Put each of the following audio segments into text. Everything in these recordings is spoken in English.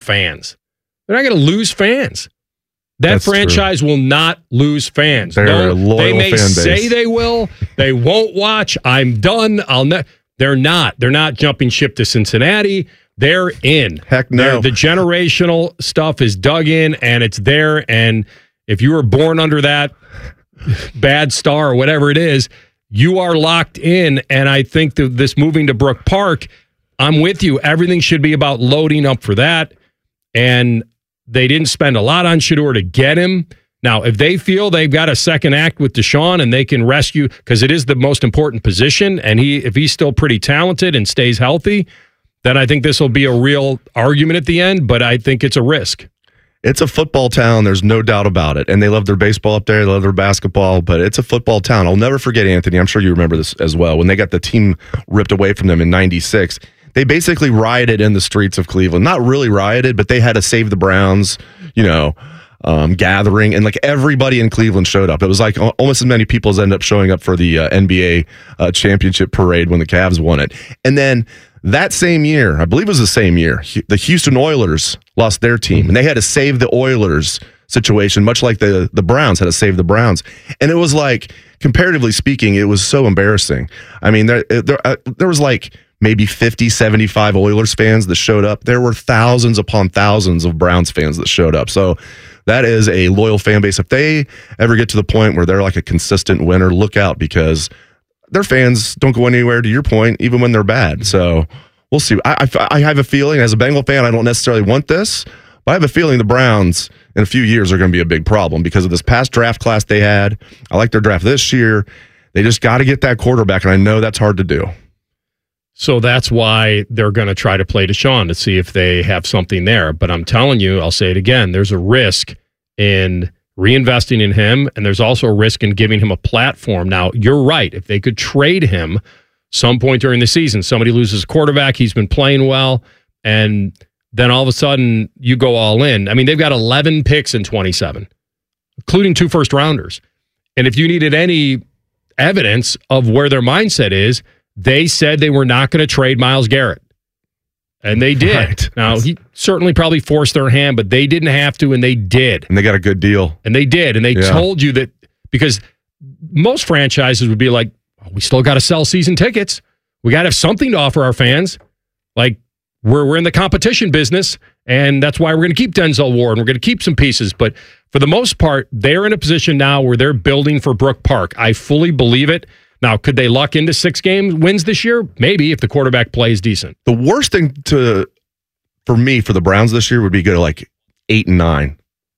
fans. They're not going to lose fans. That franchise will not lose fans. They're a loyal they may fan base. say they will. They won't watch. I'm done. They're not. They're not jumping ship to Cincinnati. They're in. Heck no. The generational stuff is dug in, and it's there. And if you were born under that bad star or whatever it is, you are locked in. And I think that this moving to Brook Park, I'm with you. Everything should be about loading up for that. And they didn't spend a lot on Shedeur to get him. Now, if they feel they've got a second act with Deshaun and they can rescue, because it is the most important position, and if he's still pretty talented and stays healthy, then I think this will be a real argument at the end, but I think it's a risk. It's a football town. There's no doubt about it. And they love their baseball up there. They love their basketball, but it's a football town. I'll never forget, Anthony. I'm sure you remember this as well. When they got the team ripped away from them in 96, they basically rioted in the streets of Cleveland. Not really rioted, but they had a Save the Browns, gathering. And like everybody in Cleveland showed up. It was like almost as many people as ended up showing up for the NBA championship parade when the Cavs won it. And then that same year, I believe it was the same year, the Houston Oilers lost their team, and they had to save the Oilers situation, much like the Browns had to save the Browns. And it was like, comparatively speaking, it was so embarrassing. I mean, there was like maybe 50, 75 Oilers fans that showed up. There were thousands upon thousands of Browns fans that showed up. So that is a loyal fan base. If they ever get to the point where they're like a consistent winner, look out, because their fans don't go anywhere, to your point, even when they're bad. So we'll see. I have a feeling, as a Bengal fan, I don't necessarily want this, but I have a feeling the Browns in a few years are going to be a big problem because of this past draft class they had. I like their draft this year. They just got to get that quarterback, and I know that's hard to do. So that's why they're going to try to play Deshaun to see if they have something there. But I'm telling you, I'll say it again, there's a risk in reinvesting in him, and there's also a risk in giving him a platform. Now, you're right. If they could trade him some point during the season, somebody loses a quarterback, he's been playing well, and then all of a sudden you go all in. I mean, they've got 11 picks in 27, including 2 first-rounders. And if you needed any evidence of where their mindset is, they said they were not going to trade Myles Garrett. And they did. Right. Now, he certainly probably forced their hand, but they didn't have to, and they did. And they got a good deal. And they did. And they told you that, because most franchises would be like, oh, we still got to sell season tickets. We got to have something to offer our fans. Like, we're in the competition business, and that's why we're going to keep Denzel Ward, and we're going to keep some pieces. But for the most part, they're in a position now where they're building for Brook Park. I fully believe it. Now, could they luck into 6 game wins this year? Maybe, if the quarterback plays decent. The worst thing for me for the Browns this year would be go to like 8-9.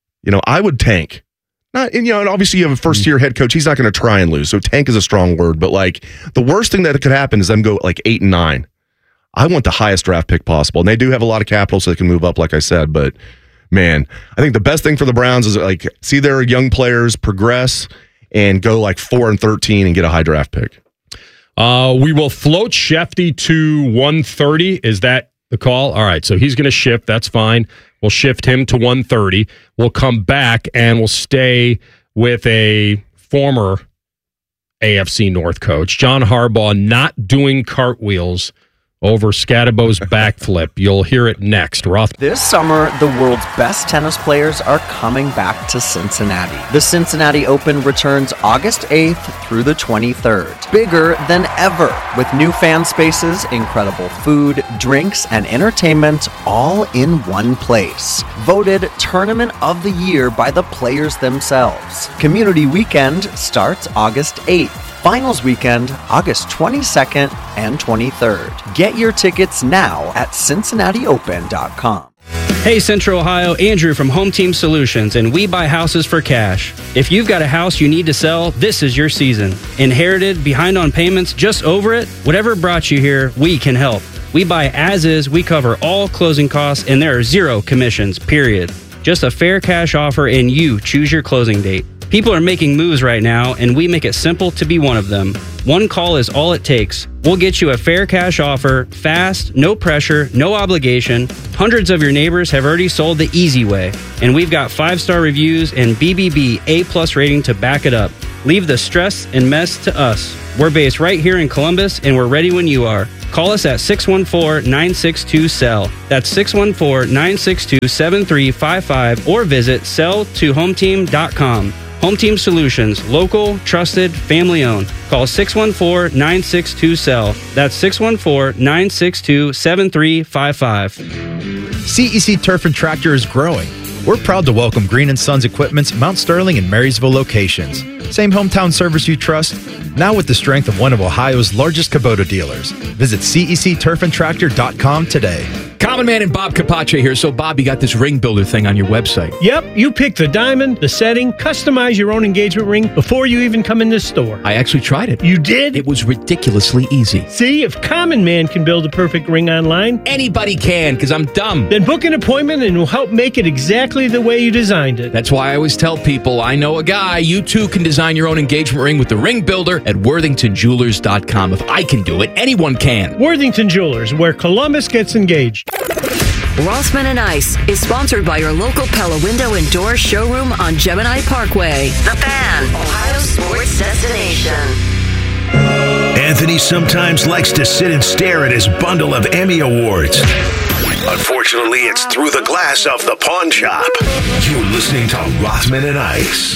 I would tank. And obviously you have a first-year head coach. He's not going to try and lose. So tank is a strong word. But like the worst thing that could happen is them go like 8-9. I want the highest draft pick possible. And they do have a lot of capital, so they can move up, like I said. But man, I think the best thing for the Browns is like see their young players progress and go like 4-13 and get a high draft pick. We will float Shefty to 130. Is that the call? All right, so he's going to shift. That's fine. We'll shift him to 130. We'll come back and we'll stay with a former AFC North coach, John Harbaugh, not doing cartwheels over Scadabo's backflip. You'll hear it next. Roth. This summer, the world's best tennis players are coming back to Cincinnati. The Cincinnati Open returns August 8th through the 23rd. Bigger than ever, with new fan spaces, incredible food, drinks, and entertainment all in one place. Voted Tournament of the Year by the players themselves. Community Weekend starts August 8th. Finals weekend, August 22nd and 23rd. Get your tickets now at CincinnatiOpen.com. Hey Central Ohio, Andrew from Home Team Solutions, and we buy houses for cash. If you've got a house you need to sell, this is your season. Inherited, behind on payments, just over it? Whatever brought you here, we can help. We buy as is, we cover all closing costs, and there are 0 commissions, period. Just a fair cash offer and you choose your closing date. People are making moves right now, and we make it simple to be one of them. One call is all it takes. We'll get you a fair cash offer, fast, no pressure, no obligation. Hundreds of your neighbors have already sold the easy way, and we've got 5-star reviews and BBB A+ rating to back it up. Leave the stress and mess to us. We're based right here in Columbus, and we're ready when you are. call us at 614-962-SELL. That's 614-962-7355 or visit selltohometeam.com. Home Team Solutions, local, trusted, family owned. Call 614-962-SELL. That's 614-962-7355. CEC Turf and Tractor is growing. We're proud to welcome Green & Sons Equipment's Mount Sterling and Marysville locations. Same hometown service you trust, now with the strength of one of Ohio's largest Kubota dealers. Visit CECTurfandTractor.com today. Common Man and Bob Capace here. So, Bob, you got this ring builder thing on your website. Yep, you pick the diamond, the setting, customize your own engagement ring before you even come in the store. I actually tried it. You did? It was ridiculously easy. See, if Common Man can build a perfect ring online, Anybody can, because I'm dumb. then book an appointment and we'll help make it exactly the way you designed it. That's why I always tell people, I know a guy. You too can design your own engagement ring with the ring builder at WorthingtonJewelers.com. If I can do it, anyone can. Worthington Jewelers, where Columbus gets engaged. Rothman and Ice is sponsored by your local Pella Window and Door showroom on Gemini Parkway. The Fan, Ohio sports destination. Anthony sometimes likes to sit and stare at his bundle of Emmy Awards. Unfortunately, it's through the glass of the pawn shop. You're listening to Rothman and Ice.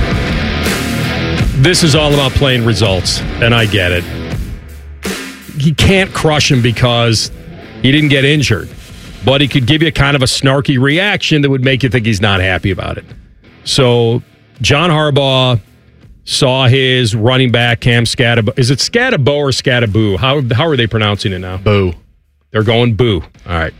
This is all about playing results, and I get it. He can't crush him because he didn't get injured, but he could give you kind of a snarky reaction that would make you think he's not happy about it. So John Harbaugh saw his running back, Cam Scatabo. Is it Scatabo or Scataboo? How are they pronouncing it now? Boo. They're going boo. All right.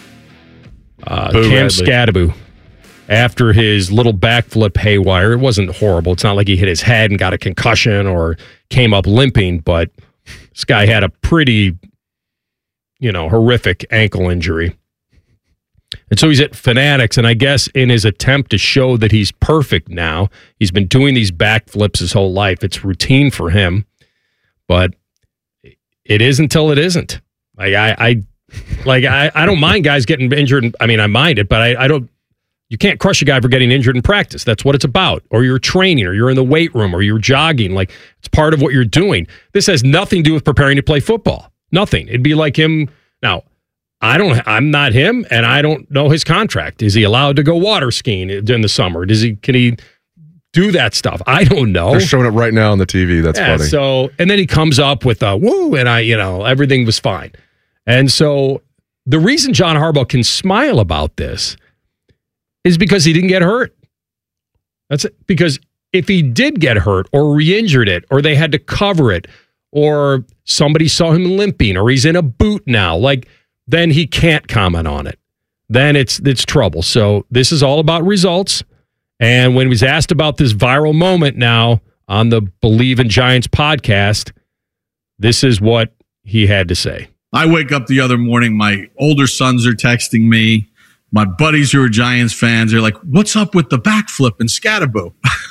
Cam Scatabo. After his little backflip haywire, it wasn't horrible. It's not like he hit his head and got a concussion or came up limping, but this guy had a pretty, horrific ankle injury. And so he's at Fanatics, and I guess in his attempt to show that he's perfect now, he's been doing these backflips his whole life. It's routine for him, but it is until it isn't. I don't mind guys getting injured. I mean, I mind it, but I don't. You can't crush a guy for getting injured in practice. That's what it's about. Or you're training, or you're in the weight room, or you're jogging. Like, it's part of what you're doing. This has nothing to do with preparing to play football. Nothing. It'd be like him. Now, I'm not him, and I don't know his contract. Is he allowed to go water skiing in the summer? Can he do that stuff? I don't know. They're showing it right now on the TV. That's funny. So, and then he comes up with a woo, and everything was fine. And so the reason John Harbaugh can smile about this is because he didn't get hurt. That's it. Because if he did get hurt or re-injured it, or they had to cover it, or somebody saw him limping, or he's in a boot now, then he can't comment on it. Then it's trouble. So this is all about results. And when he was asked about this viral moment now on the Believe in Giants podcast, this is what he had to say. I wake up the other morning, my older sons are texting me. My buddies who are Giants fans are like, what's up with the backflip and Scatabo?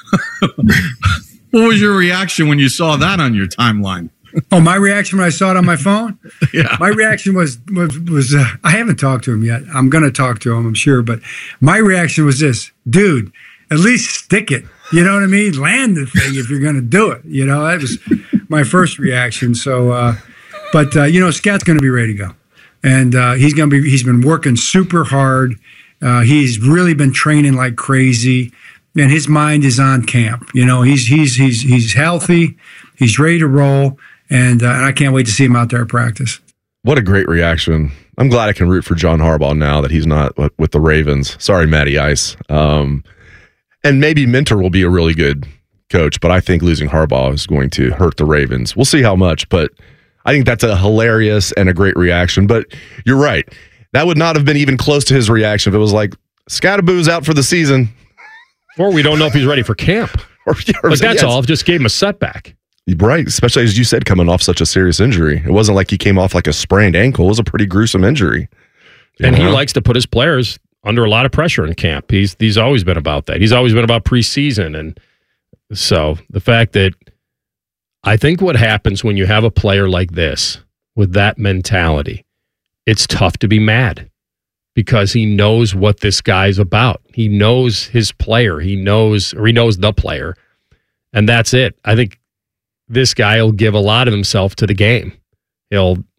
What was your reaction when you saw that on your timeline? Oh, my reaction when I saw it on my phone? Yeah. My reaction was I haven't talked to him yet. I'm going to talk to him, I'm sure. But my reaction was this: dude, at least stick it. You know what I mean? Land the thing if you're going to do it. That was my first reaction. So, Scat's going to be ready to go. And he's been working super hard. He's really been training like crazy, and his mind is on camp. He's healthy, he's ready to roll, and I can't wait to see him out there at practice. What a great reaction! I'm glad I can root for John Harbaugh now that he's not with the Ravens. Sorry, Matty Ice. And maybe Minter will be a really good coach, but I think losing Harbaugh is going to hurt the Ravens. We'll see how much, but I think that's a hilarious and a great reaction. But you're right. That would not have been even close to his reaction if it was like, Scataboo's out for the season. Or we don't know if he's ready for camp. But that's all. Just gave him a setback. Right. Especially, as you said, coming off such a serious injury. It wasn't like he came off like a sprained ankle. It was a pretty gruesome injury. And he likes to put his players under a lot of pressure in camp. He's always been about that. He's always been about preseason. And so the fact that I think what happens when you have a player like this with that mentality, it's tough to be mad because he knows what this guy's about. He knows his player. He knows the player. And that's it. I think this guy will give a lot of himself to the game.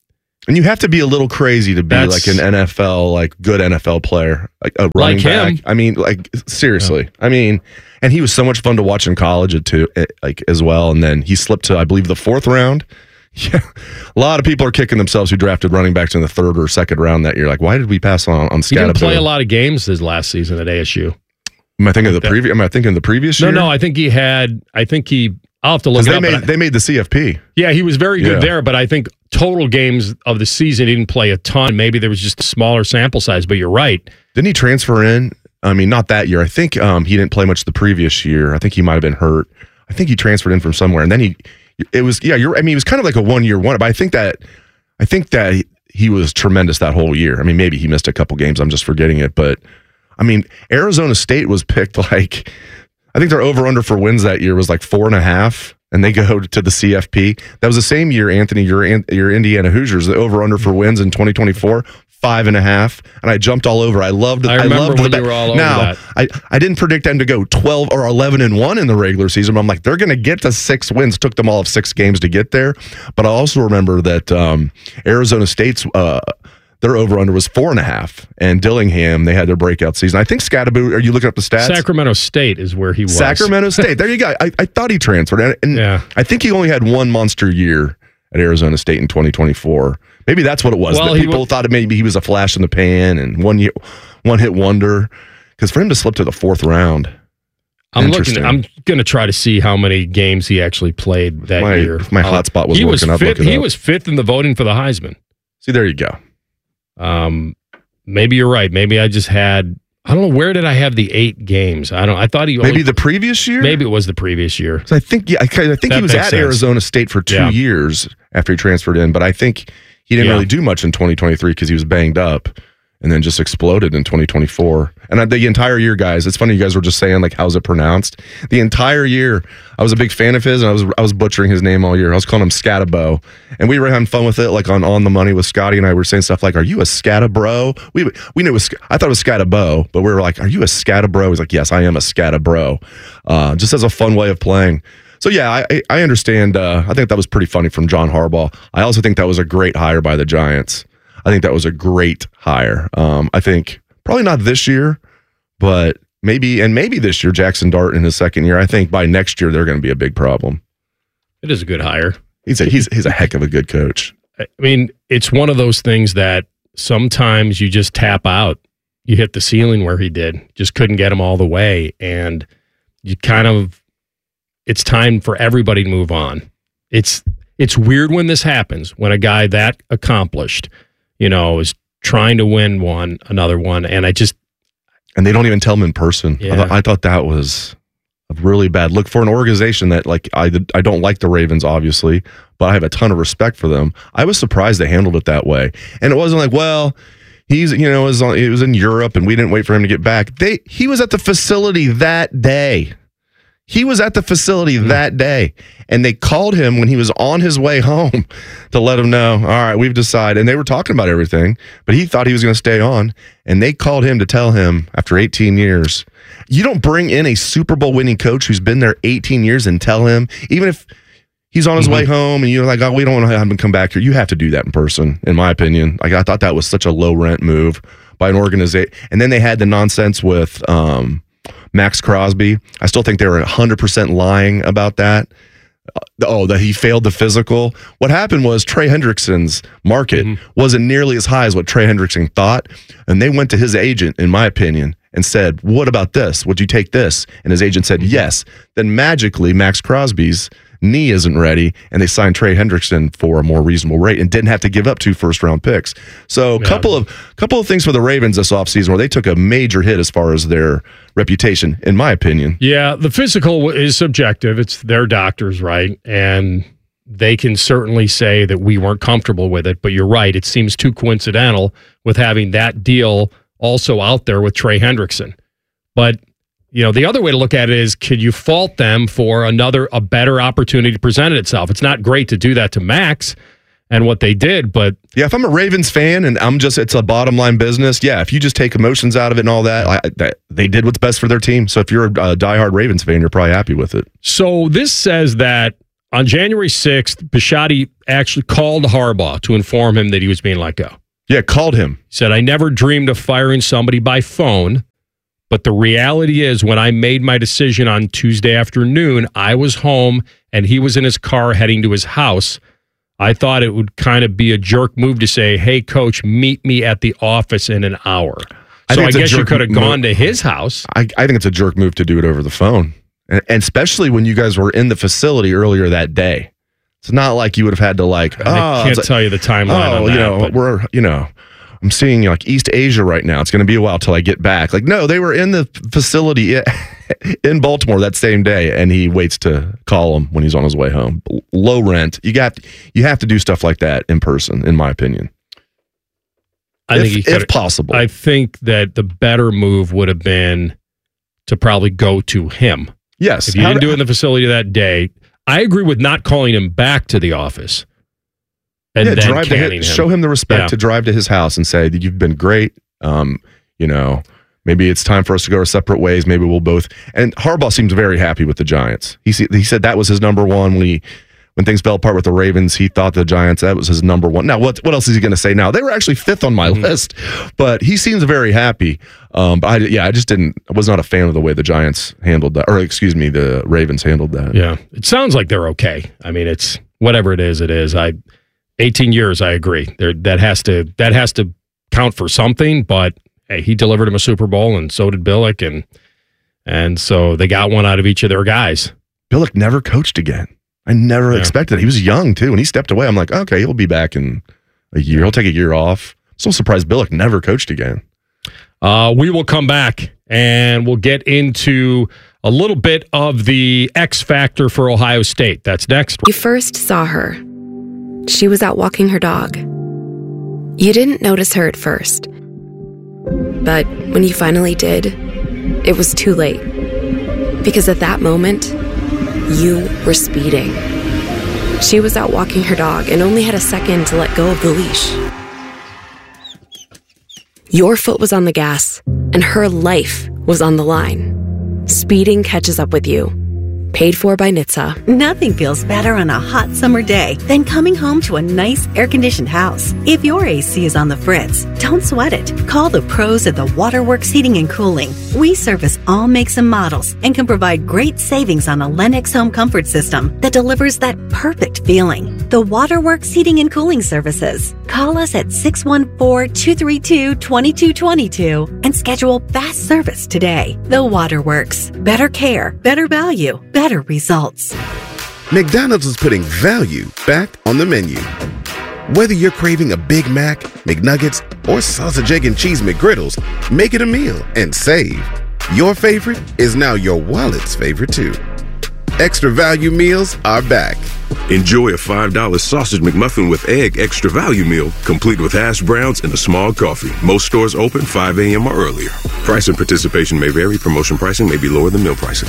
And you have to be a little crazy to be like an NFL, like good NFL player, like a running back. I mean, like seriously. I mean, and he was so much fun to watch in college as well. And then he slipped to, I believe, the 4th round. Yeah, a lot of people are kicking themselves who drafted running backs in the 3rd or 2nd round that year. Like, why did we pass on Scatterbo? He didn't play a lot of games this last season at ASU. Am I thinking of the previous? Am I thinking of the previous year? No. I think he had. I'll have to look it up. They made the CFP. Yeah, he was very good there, but I think total games of the season, he didn't play a ton. Maybe there was just a smaller sample size, but you're right. Didn't he transfer in? I mean, not that year. I think he didn't play much the previous year. I think he might have been hurt. I think he transferred in from somewhere, and then he was kind of like a 1-year wonder. But I think that he was tremendous that whole year. I mean, maybe he missed a couple games. I'm just forgetting it, but I mean, Arizona State was picked like. I think their over-under for wins that year was like 4.5, and they go to the CFP. That was the same year, Anthony, your Indiana Hoosiers, the over-under for wins in 2024, 5.5, and I jumped all over. I loved when you were all over that. I didn't predict them to go 12 or 11-1 in the regular season, but I'm like, they're going to get to 6 wins. Took them all of 6 games to get there. But I also remember that Arizona State's their over-under was 4.5, and Dillingham, they had their breakout season. I think Scatterbo, are you looking up the stats? Sacramento State is where he was. Sacramento State. There you go. I thought he transferred. And I think he only had one monster year at Arizona State in 2024. Maybe that's what it was. Well, people thought maybe he was a flash in the pan and one-hit wonder. Because for him to slip to the 4th round, I'm going to try to see how many games he actually played that year. My hotspot was working up. He was 5th in the voting for the Heisman. See, there you go. Maybe you're right. Maybe I just had. I don't know, where did I have the 8 games? I thought he maybe the previous year. Maybe it was the previous year. So I think he was at Arizona State for 2 years after he transferred in, but I think he didn't really do much in 2023 because he was banged up, and then just exploded in 2024. And the entire year, guys, it's funny you guys were just saying, like, how's it pronounced? The entire year, I was a big fan of his, and I was butchering his name all year. I was calling him Scatterbo, and we were having fun with it, like on the money with Scotty and I. Were saying stuff like, "Are you a Scatterbro?" We knew it was. I thought it was Scatterbo, but we were like, "Are you a Scatterbro?" He's like, "Yes, I am a Scatterbro." Just as a fun way of playing. So yeah, I understand. I think that was pretty funny from John Harbaugh. I also think that was a great hire by the Giants. I think that was a great hire. I think probably not this year, but maybe this year, Jackson Dart in his 2nd year. I think by next year they're going to be a big problem. It is a good hire. He's a heck of a good coach. I mean, it's one of those things that sometimes you just tap out. You hit the ceiling where he did. Just couldn't get him all the way, and you it's time for everybody to move on. It's weird when this happens, when a guy that accomplished, is trying to win another one, and they don't even tell him in person. Yeah. I thought that was a really bad look for an organization that, like, I don't like the Ravens, obviously, but I have a ton of respect for them. I was surprised they handled it that way, and it wasn't like, well, it was in Europe, and we didn't wait for him to get back. He was at the facility that day. And they called him when he was on his way home to let him know, all right, we've decided. And they were talking about everything, but he thought he was going to stay on. And they called him to tell him after 18 years, you don't bring in a Super Bowl winning coach who's been there 18 years and tell him, even if he's on his way home and you're like, oh, we don't want to have him come back here. You have to do that in person, in my opinion. Like, I thought that was such a low rent move by an organization. And then they had the nonsense with Max Crosby. I still think they were 100% lying about that. That he failed the physical. What happened was Trey Hendrickson's market wasn't nearly as high as what Trey Hendrickson thought. And they went to his agent, in my opinion, and said, what about this? Would you take this? And his agent said, yes. Then magically, Max Crosby's knee isn't ready, and they signed Trey Hendrickson for a more reasonable rate and didn't have to give up 2 first-round picks. So couple of things for the Ravens this offseason where they took a major hit as far as their reputation, in my opinion. Yeah, the physical is subjective. It's their doctors, right? And they can certainly say that we weren't comfortable with it, but you're right. It seems too coincidental with having that deal also out there with Trey Hendrickson. But the other way to look at it is, could you fault them for a better opportunity to present itself? It's not great to do that to Max and what they did, but yeah, if I'm a Ravens fan and it's a bottom line business, yeah, if you just take emotions out of it and all that, they did what's best for their team. So if you're a diehard Ravens fan, you're probably happy with it. So this says that on January 6th, Bisciotti actually called Harbaugh to inform him that he was being let go. Yeah, called him. He said, I never dreamed of firing somebody by phone, but the reality is when I made my decision on Tuesday afternoon, I was home and he was in his car heading to his house. I thought it would kind of be a jerk move to say, hey, coach, meet me at the office in an hour. So I guess you could have gone to his house. I think it's a jerk move to do it over the phone. And especially when you guys were in the facility earlier that day. It's not like you would have had to I can't tell you the timeline on that. I'm seeing like East Asia right now. It's going to be a while till I get back. Like, no, they were in the facility in Baltimore that same day, and he waits to call him when he's on his way home. Low rent. You have to do stuff like that in person, in my opinion. If possible. I think that the better move would have been to probably go to him. Yes. If you didn't do it in the facility that day, I agree with not calling him back to the office. And then drive to him. Show him the respect to drive to his house and say, you've been great. Maybe it's time for us to go our separate ways. Maybe we'll both. And Harbaugh seems very happy with the Giants. He said that was his number one when things fell apart with the Ravens. He thought the Giants, that was his number one. Now, what else is he going to say now? They were actually fifth on my list, but he seems very happy. I was not a fan of the way the Giants handled that, or the Ravens handled that. Yeah. It sounds like they're okay. I mean, it's whatever it is, it is. 18 years, I agree. That has to count for something, but hey, he delivered him a Super Bowl, and so did Billick, and so they got one out of each of their guys. Billick never coached again. I never expected it. He was young, too. When he stepped away, I'm like, okay, he'll be back in a year. He'll take a year off. So surprised Billick never coached again. We will come back, and we'll get into a little bit of the X factor for Ohio State. That's next. You first saw her. She was out walking her dog. You didn't notice her at first. But when you finally did, it was too late. Because at that moment, you were speeding. She was out walking her dog and only had a second to let go of the leash. Your foot was on the gas, and her life was on the line. Speeding catches up with you. Paid for by NHTSA. Nothing feels better on a hot summer day than coming home to a nice air-conditioned house. If your AC is on the fritz, don't sweat it. Call the pros at the Waterworks Heating and Cooling. We service all makes and models and can provide great savings on a Lennox home comfort system that delivers that perfect feeling. The Waterworks Heating and Cooling Services. Call us at 614-232-2222 and schedule fast service today. The Waterworks. Better care, better value, better results. McDonald's is putting value back on the menu. Whether you're craving a Big Mac, McNuggets, or sausage, egg, and cheese McGriddles, make it a meal and save. Your favorite is now your wallet's favorite too. Extra value meals are back. Enjoy a $5 sausage McMuffin with egg extra value meal, complete with hash browns and a small coffee. Most stores open 5 a.m. or earlier. Price and participation may vary. Promotion pricing may be lower than meal pricing.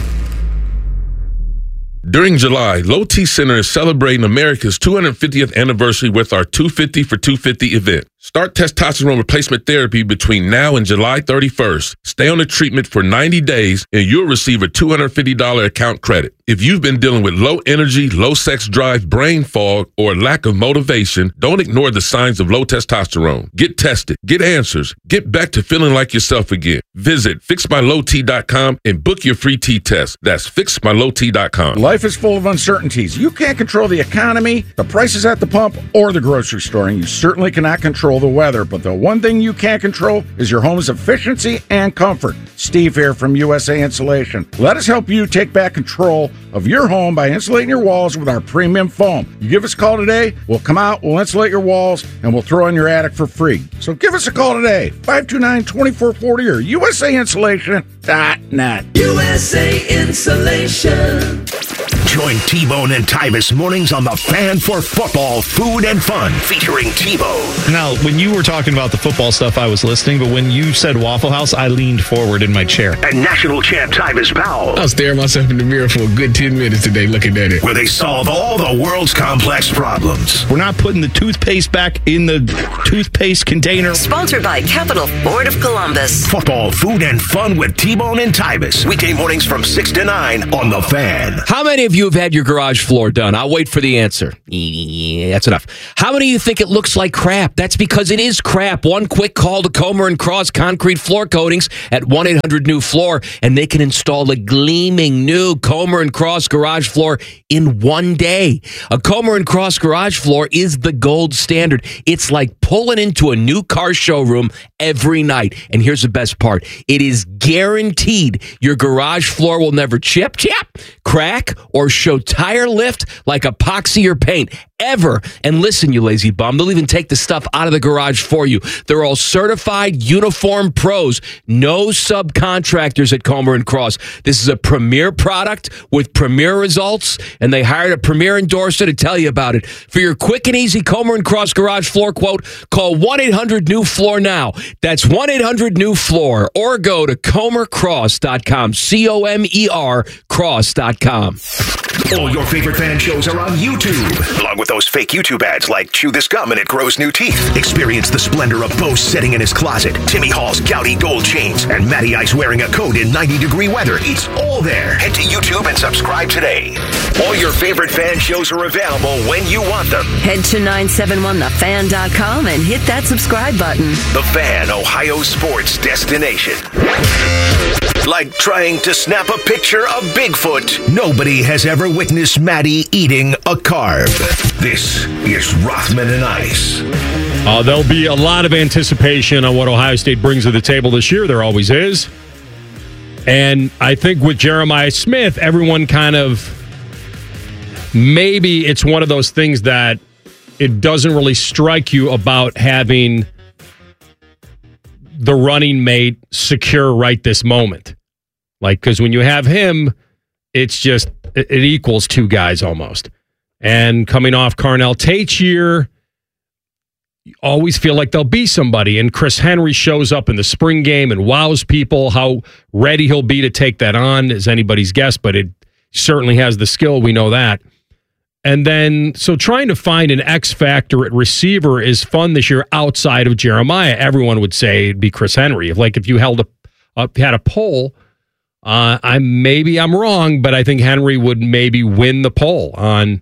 During July, Low T Center is celebrating America's 250th anniversary with our 250 for 250 event. Start testosterone replacement therapy between now and July 31st. Stay on the treatment for 90 days and you'll receive a $250 account credit. If you've been dealing with low energy, low sex drive, brain fog, or lack of motivation, don't ignore the signs of low testosterone. Get tested, get answers, get back to feeling like yourself again. Visit fixmylowt.com and book your free T test. That's fixmylowt.com. Life is full of uncertainties. You can't control the economy, the prices at the pump, or the grocery store, and you certainly cannot control the weather. But the one thing you can control is your home's efficiency and comfort. Steve here from USA Insulation. Let us help you take back control of your home by insulating your walls with our premium foam. You give us a call today, we'll come out, we'll insulate your walls, and we'll throw in your attic for free. So give us a call today, 529-2440 or USAinsulation.net. USA Insulation. Join T-Bone and Tyvis mornings on The Fan for football, food, and fun, featuring T-Bone. Now, when you were talking about the football stuff, I was listening, but when you said Waffle House, I leaned forward in my chair. And national champ Tyvis Powell. I was staring myself in the mirror for a good 10 minutes today looking at it. Where they solve all the world's complex problems. We're not putting the toothpaste back in the toothpaste container. Sponsored by Capital Ford of Columbus. Football, food, and fun with T-Bone and Tyvis. Weekday mornings from 6 to 9 on The Fan. How many of you have had your garage floor done? I'll wait for the answer. Yeah, that's enough. How many of you think it looks like crap? That's because it is crap. One quick call to Comer & Cross Concrete Floor Coatings at 1-800-NEW-FLOOR, and they can install a gleaming new Comer & Cross garage floor in one day. A Comer & Cross garage floor is the gold standard. It's like pulling into a new car showroom every night. And here's the best part. It is guaranteed your garage floor will never chip, crack, or show tire lift like epoxy or paint ever. And listen, you lazy bum, they'll even take the stuff out of the garage for you. They're all certified uniform pros. No subcontractors at Comer & Cross. This is a premier product with premier results, and they hired a premier endorser to tell you about it. For your quick and easy Comer & Cross garage floor quote, call 1-800-NEW-FLOOR now. That's 1-800-NEW-FLOOR, or go to comercross.com, C-O-M-E-R cross.com. All your favorite fan shows are on YouTube, along with those fake YouTube ads like Chew This Gum and It Grows New Teeth. Experience the splendor of Bo sitting in his closet, Timmy Hall's gouty gold chains, and Matty Ice wearing a coat in 90-degree weather. It's all there. Head to YouTube and subscribe today. All your favorite fan shows are available when you want them. Head to 971thefan.com and hit that subscribe button. The Fan, Ohio sports destination. Like trying to snap a picture of Bigfoot. Nobody has ever witnessed Matty eating a carb. This is Rothman and Ice. There'll be a lot of anticipation on what Ohio State brings to the table this year. There always is. And I think with Jeremiah Smith, everyone kind of, maybe it's one of those things that it doesn't really strike you about having the running mate secure right this moment. Like, because when you have him, it's just, it equals two guys almost. And coming off Carnell Tate's year, you always feel like there'll be somebody. And Chris Henry shows up in the spring game and wows people. How ready he'll be to take that on is anybody's guess, but it certainly has the skill. We know that. And then, so trying to find an X factor at receiver is fun this year outside of Jeremiah. Everyone would say it'd be Chris Henry. If you had a poll, I'm wrong, but I think Henry would maybe win the poll on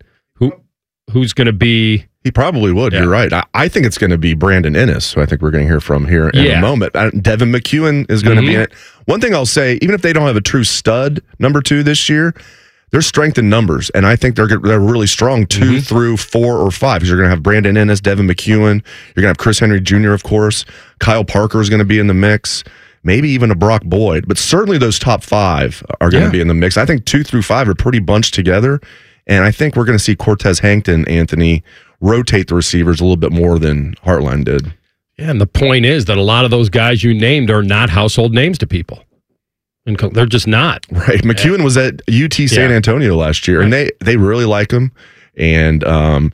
who's going to be. He probably would. Yeah. You're right. I think it's going to be Brandon Ennis, who I think we're going to hear from here in a moment. Devin McEwen is going to be in it. One thing I'll say, even if they don't have a true stud number 2 this year, they're strength in numbers, and I think they're really strong 2 through 4 or 5. Because you're going to have Brandon Ennis, Devin McEwen. You're going to have Chris Henry Jr., of course. Kyle Parker is going to be in the mix. Maybe even a Brock Boyd. But certainly those top 5 are going to be in the mix. I think 2 through 5 are pretty bunched together. And I think we're going to see Cortez Hankton, Anthony, rotate the receivers a little bit more than Hartline did. Yeah, and the point is that a lot of those guys you named are not household names to people. And they're just not. Right. McEwen was at UT San Antonio last year, and they really like him. And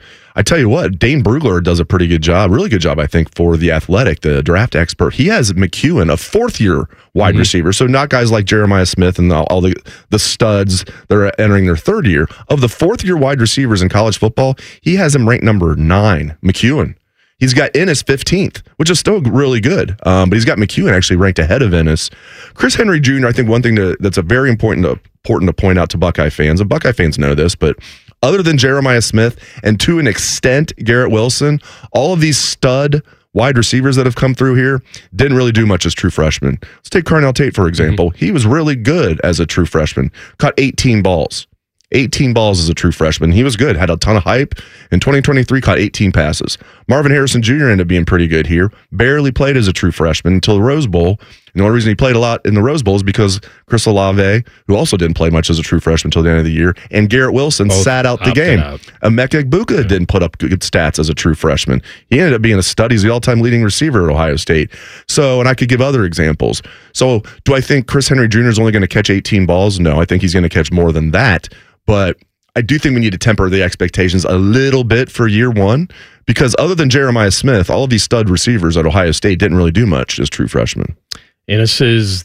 I tell you what, Dane Brugler does a pretty good job, really good job, I think, for The Athletic, the draft expert. He has McEwen, a fourth-year wide receiver, so not guys like Jeremiah Smith and all the studs that are entering their third year. Of the fourth-year wide receivers in college football, he has him ranked number 9, McEwen. He's got Ennis 15th, which is still really good, but he's got McEwen actually ranked ahead of Ennis. Chris Henry Jr., I think one thing that's a very important to point out to Buckeye fans, and Buckeye fans know this, but other than Jeremiah Smith and to an extent Garrett Wilson, all of these stud wide receivers that have come through here didn't really do much as true freshmen. Let's take Carnell Tate, for example. He was really good as a true freshman, caught 18 balls. 18 balls as a true freshman. He was good, had a ton of hype. In 2023, caught 18 passes. Marvin Harrison Jr. ended up being pretty good here. Barely played as a true freshman until the Rose Bowl. And the only reason he played a lot in the Rose Bowl is because Chris Olave, who also didn't play much as a true freshman until the end of the year, and Garrett Wilson sat out the game. Emeka Egbuka didn't put up good stats as a true freshman. He ended up being a stud. He's the all-time leading receiver at Ohio State. So, and I could give other examples. So, do I think Chris Henry Jr. is only going to catch 18 balls? No, I think he's going to catch more than that. But I do think we need to temper the expectations a little bit for year one, because other than Jeremiah Smith, all of these stud receivers at Ohio State didn't really do much as true freshmen. Ennis is,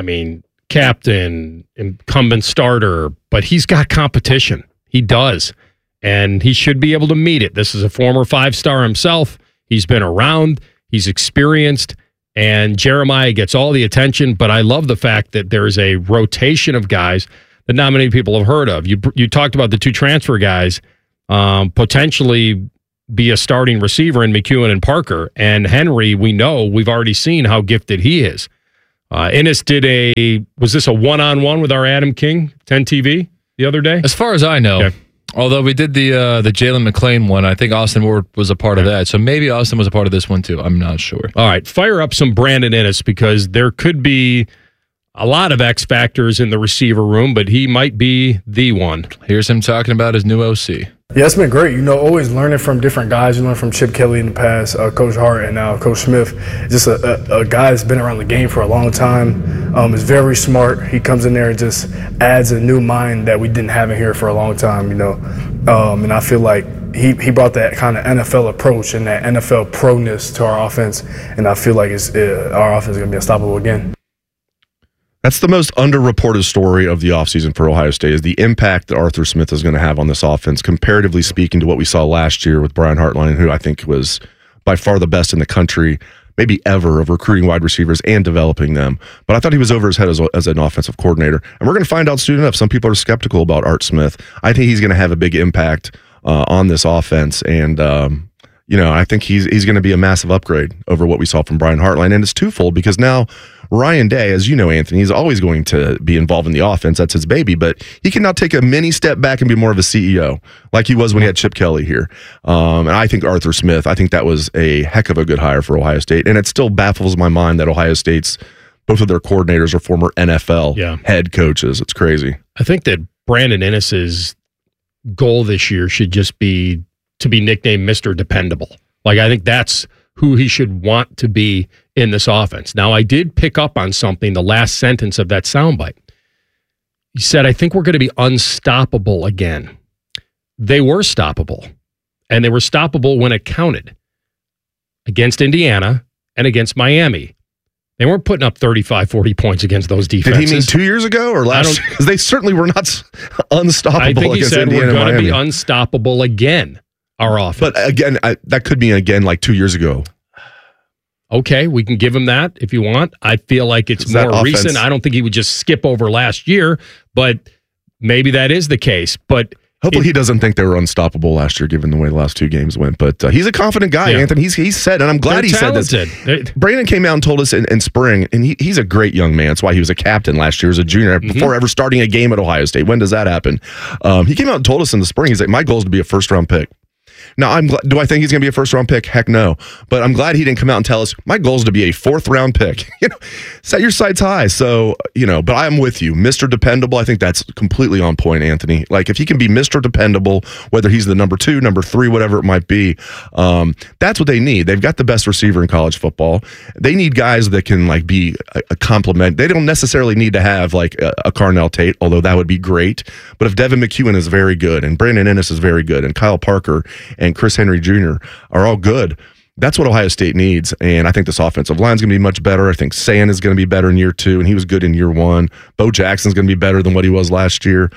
captain, incumbent starter, but he's got competition. He does. And he should be able to meet it. This is a former 5-star himself. He's been around. He's experienced. And Jeremiah gets all the attention. But I love the fact that there is a rotation of guys that not many people have heard of. You talked about the two transfer guys potentially be a starting receiver in McEwen and Parker. And Henry, we've already seen how gifted he is. Ennis was this a one-on-one with our Adam King, 10 TV, the other day? As far as I know. Okay. Although we did the Jalen McClain one, I think Austin Ward was a part of that. So maybe Austin was a part of this one too. I'm not sure. All right, fire up some Brandon Ennis because there could be a lot of X factors in the receiver room, but he might be the one. Here's him talking about his new OC. Yeah, it's been great. Always learning from different guys. You learn from Chip Kelly in the past, Coach Hart, and now Coach Smith. Just a guy that's been around the game for a long time. Is very smart. He comes in there and just adds a new mind that we didn't have in here for a long time. And I feel like he brought that kind of NFL approach and that NFL proness to our offense. And I feel like our offense is going to be unstoppable again. That's the most underreported story of the offseason for Ohio State is the impact that Arthur Smith is going to have on this offense, comparatively speaking to what we saw last year with Brian Hartline, who I think was by far the best in the country, maybe ever, of recruiting wide receivers and developing them. But I thought he was over his head as an offensive coordinator. And we're going to find out soon enough. Some people are skeptical about Art Smith. I think he's going to have a big impact on this offense. And, I think he's going to be a massive upgrade over what we saw from Brian Hartline. And it's twofold because now Ryan Day, as you know, Anthony, he's always going to be involved in the offense. That's his baby. But he can now take a mini step back and be more of a CEO like he was when he had Chip Kelly here. And I think Arthur Smith, I think that was a heck of a good hire for Ohio State. And it still baffles my mind that Ohio State's, both of their coordinators are former NFL head coaches. It's crazy. I think that Brandon Ennis's goal this year should just be to be nicknamed Mr. Dependable. Like, I think that's who he should want to be in this offense. Now, I did pick up on something, the last sentence of that soundbite. He said, I think we're going to be unstoppable again. They were stoppable, and they were stoppable when it counted against Indiana and against Miami. They weren't putting up 35, 40 points against those defenses. Did he mean 2 years ago or last year? Because they certainly were not unstoppable I think he against said Indiana we're and going to Miami. be unstoppable again, our offense. But again, that could be again like 2 years ago. Okay, we can give him that if you want. I feel like it's more recent. I don't think he would just skip over last year, but maybe that is the case. But hopefully he doesn't think they were unstoppable last year, given the way the last two games went. But he's a confident guy, Anthony. He's said, and I'm glad he said this. Brandon came out and told us in spring, and he's a great young man. That's why he was a captain last year as a junior, before ever starting a game at Ohio State. When does that happen? He came out and told us in the spring, he's like, my goal is to be a first-round pick. Now, do I think he's going to be a first-round pick? Heck no. But I'm glad he didn't come out and tell us, my goal is to be a fourth-round pick. Set your sights high. So, but I'm with you. Mr. Dependable, I think that's completely on point, Anthony. Like, if he can be Mr. Dependable, whether he's the number 2, number 3, whatever it might be, that's what they need. They've got the best receiver in college football. They need guys that can, be a complement. They don't necessarily need to have, a Carnell Tate, although that would be great. But if Devin McEwen is very good, and Brandon Ennis is very good, and Kyle Parker and Chris Henry Jr. are all good, that's what Ohio State needs. And I think this offensive line is going to be much better. I think Sand is going to be better in year 2, and he was good in year 1. Bo Jackson's going to be better than what he was last year.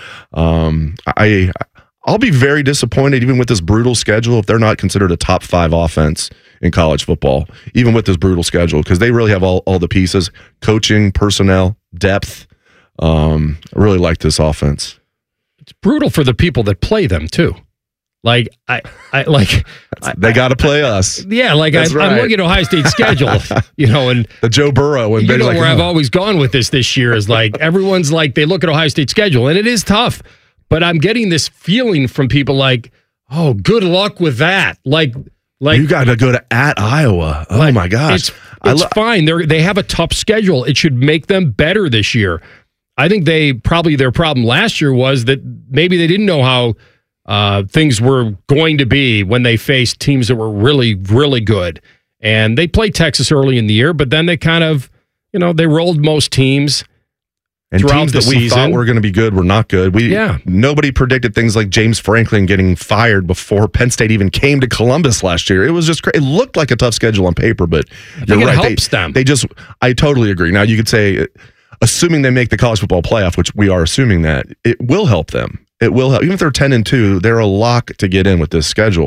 I'll be very disappointed, even with this brutal schedule, if they're not considered a top 5 offense in college football, even with this brutal schedule, because they really have all the pieces, coaching, personnel, depth. I really like this offense. It's brutal for the people that play them, too. They got to play us. Yeah, I'm looking at Ohio State's schedule, and the Joe Burrow. And where I've always gone with this year is everyone's they look at Ohio State's schedule, and it is tough. But I'm getting this feeling from people oh, good luck with that. You got to go to at Iowa. Oh my gosh, it's fine. They have a tough schedule. It should make them better this year. I think their problem last year was that maybe they didn't know how things were going to be when they faced teams that were really, really good. And they played Texas early in the year, but then they kind of, they rolled most teams. And teams that we thought were going to be good were not good. Nobody predicted things like James Franklin getting fired before Penn State even came to Columbus last year. It was just it looked like a tough schedule on paper, but you're right. It helps them. I totally agree. Now you could say, assuming they make the college football playoff, which we are assuming that, it will help them. It will help. Even if they're 10-2, they're a lock to get in with this schedule.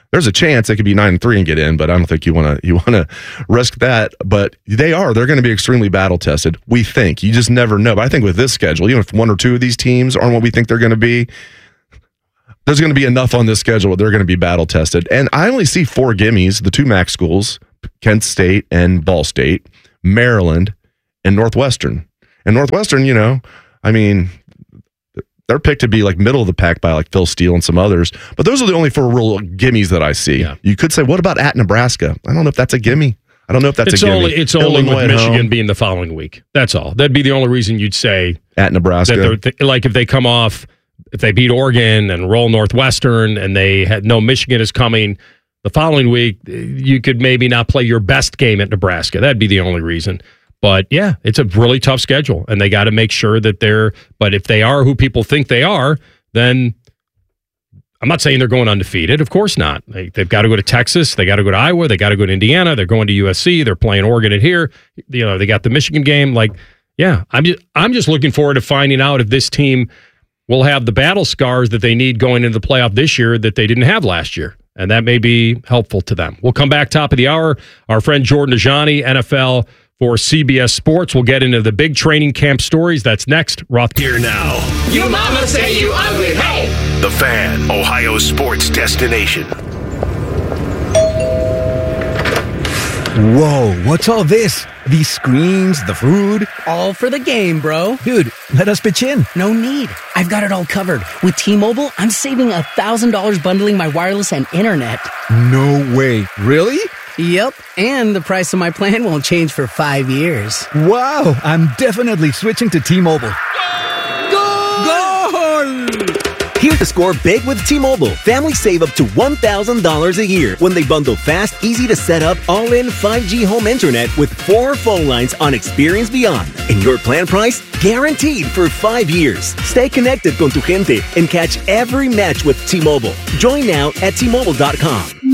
there's a chance they could be 9-3 and get in, but I don't think you want to risk that. But they're going to be extremely battle tested. We think. You just never know. But I think with this schedule, even if one or two of these teams aren't what we think they're going to be, there's going to be enough on this schedule where they're going to be battle tested. And I only see 4 gimmies, the 2 MAC schools, Kent State and Ball State, Maryland, and Northwestern. And Northwestern, I mean, they're picked to be like middle of the pack by like Phil Steele and some others. But those are the only 4 real gimmies that I see. Yeah. You could say, what about at Nebraska? I don't know if that's a gimme. I don't know if that's a gimme. It's only with Michigan being the following week. That's all. That'd be the only reason you'd say at Nebraska. Like if they come off, if they beat Oregon and roll Northwestern and they had no Michigan is coming the following week, you could maybe not play your best game at Nebraska. That'd be the only reason. But yeah, it's a really tough schedule, and they got to make sure that but if they are who people think they are, then I'm not saying they're going undefeated. Of course not. They've got to go to Texas. They got to go to Iowa. They got to go to Indiana. They're going to USC. They're playing Oregon at here. They got the Michigan game. I'm just looking forward to finding out if this team will have the battle scars that they need going into the playoff this year that they didn't have last year. And that may be helpful to them. We'll come back top of the hour. Our friend Jordan Najani, NFL for CBS Sports. We'll get into the big training camp stories. That's next. Here now. You mama say you ugly, hey! The Fan, Ohio sports destination. Whoa, what's all this? These screens, the food? All for the game, bro. Dude, let us pitch in. No need. I've got it all covered. With T-Mobile, I'm saving $1,000 bundling my wireless and internet. No way. Really? Yep, and the price of my plan won't change for 5 years. Wow, I'm definitely switching to T-Mobile. Goal! Here to score big with T-Mobile. Families save up to $1,000 a year when they bundle fast, easy to set up, all-in 5G home internet with 4 phone lines on Experience Beyond. And your plan price? Guaranteed for 5 years. Stay connected con tu gente and catch every match with T-Mobile. Join now at T-Mobile.com.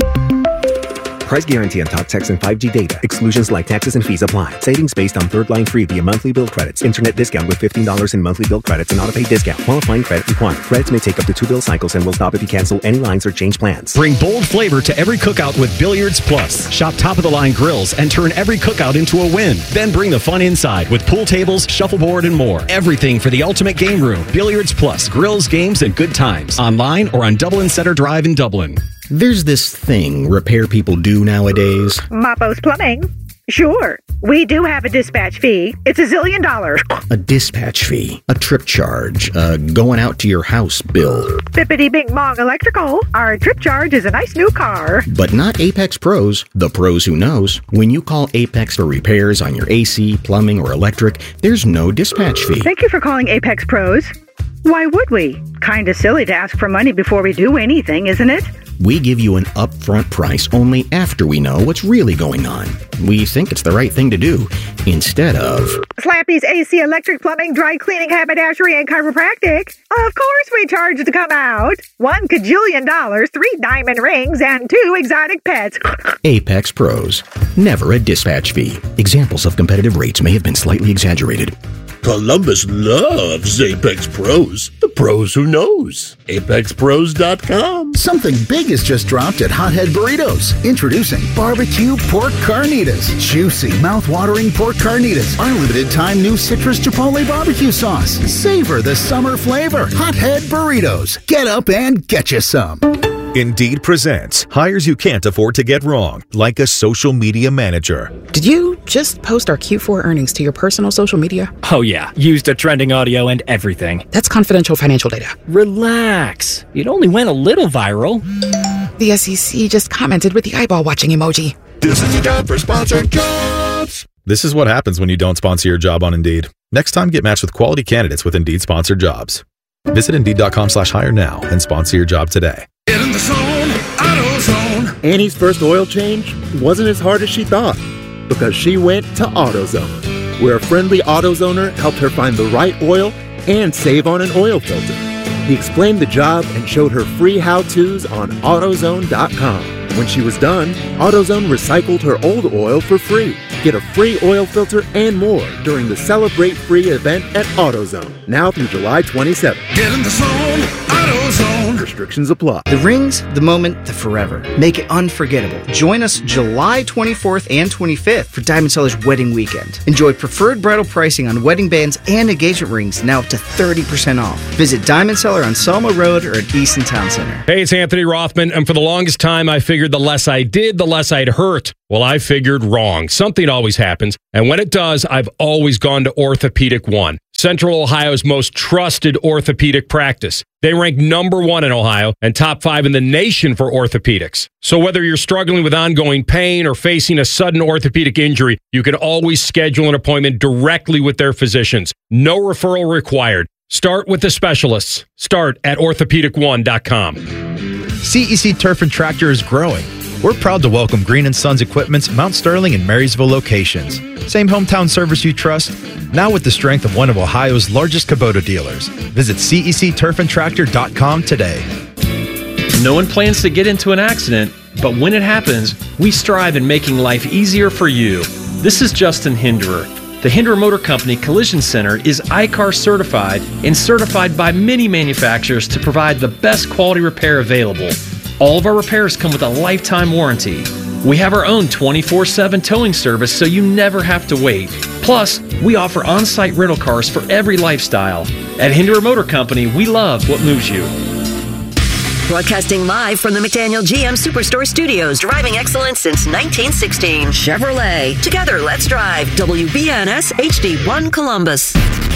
Price guarantee on top text and 5G data. Exclusions like taxes and fees apply. Savings based on third line free via monthly bill credits. Internet discount with $15 in monthly bill credits and auto-pay discount. Qualifying credit required. Credits may take up to 2 bill cycles and will stop if you cancel any lines or change plans. Bring bold flavor to every cookout with Billiards Plus. Shop top-of-the-line grills and turn every cookout into a win. Then bring the fun inside with pool tables, shuffleboard, and more. Everything for the ultimate game room. Billiards Plus. Grills, games, and good times. Online or on Dublin Center Drive in Dublin. There's this thing repair people do nowadays. Mappo's Plumbing. Sure. We do have a dispatch fee. It's $1 zillion. A dispatch fee, a trip charge, going out to your house bill. Bippity Bing Bong Electrical. Our trip charge is a nice new car. But not Apex Pros, the pros who knows. When you call Apex for repairs on your AC, plumbing, or electric, there's no dispatch fee. Thank you for calling Apex Pros. Why would we? Kinda silly to ask for money before we do anything, isn't it? We give you an upfront price only after we know what's really going on. We think it's the right thing to do, instead of... Slappy's AC, electric, plumbing, dry cleaning, haberdashery, and chiropractic. Of course we charge to come out. $1 kajillion, 3 diamond rings, and 2 exotic pets. Apex Pros. Never a dispatch fee. Examples of competitive rates may have been slightly exaggerated. Columbus loves Apex Pros. The pros who knows. ApexPros.com. Something big has just dropped at Hothead Burritos. Introducing barbecue pork carnitas. Juicy, mouth-watering pork carnitas. Our limited-time new citrus chipotle barbecue sauce. Savor the summer flavor. Hothead Burritos. Get up and get you some. Indeed presents hires you can't afford to get wrong, like a social media manager. Did you just post our Q4 earnings to your personal social media? Oh yeah, used a trending audio and everything. That's confidential financial data. Relax. It only went a little viral. The SEC just commented with the eyeball watching emoji. This is your time for sponsored jobs. This is what happens when you don't sponsor your job on Indeed. Next time, get matched with quality candidates with Indeed sponsored jobs. Visit Indeed.com/hire now and sponsor your job today. Get in the zone, AutoZone. Annie's first oil change wasn't as hard as she thought because she went to AutoZone, where a friendly AutoZoner helped her find the right oil and save on an oil filter. He explained the job and showed her free how-tos on AutoZone.com. When she was done, AutoZone recycled her old oil for free. Get a free oil filter and more during the Celebrate Free event at AutoZone, now through July 27th. Get in the zone, AutoZone. Restrictions apply. The rings, the moment, the forever. Make it unforgettable. Join us July 24th and 25th for Diamond Seller's Wedding Weekend. Enjoy preferred bridal pricing on wedding bands and engagement rings now up to 30% off. Visit Diamond Seller on Selma Road or at Easton Town Center. Hey, it's Anthony Rothman, and for the longest time, I figured the less I did, the less I'd hurt. Well, I figured wrong. Something always happens, and when it does, I've always gone to Orthopedic One, Central Ohio's most trusted orthopedic practice. They rank #1 in Ohio and top 5 in the nation for orthopedics. So whether you're struggling with ongoing pain or facing a sudden orthopedic injury, you can always schedule an appointment directly with their physicians. No referral required. Start with the specialists. Start at orthopedic1.com. CEC Turf and Tractor is growing. We're proud to welcome Green & Sons Equipment's Mount Sterling and Marysville locations. Same hometown service you trust, now with the strength of one of Ohio's largest Kubota dealers. Visit CECTurfandTractor.com today. No one plans to get into an accident, but when it happens, we strive in making life easier for you. This is Justin Hinderer. The Hinderer Motor Company Collision Center is ICAR certified and certified by many manufacturers to provide the best quality repair available. All of our repairs come with a lifetime warranty. We have our own 24/7 towing service, so you never have to wait. Plus, we offer on-site rental cars for every lifestyle. At Hinderer Motor Company, we love what moves you. Broadcasting live from the McDaniel GM Superstore Studios. Driving excellence since 1916. Chevrolet. Together, let's drive. WBNS HD1 Columbus.